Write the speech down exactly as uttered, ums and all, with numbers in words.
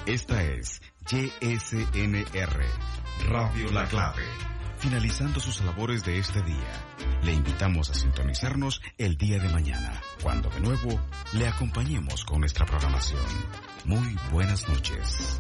Esta es Y S N R, Radio La Clave. Finalizando sus labores de este día, le invitamos a sintonizarnos el día de mañana, cuando de nuevo le acompañemos con nuestra programación. Muy buenas noches.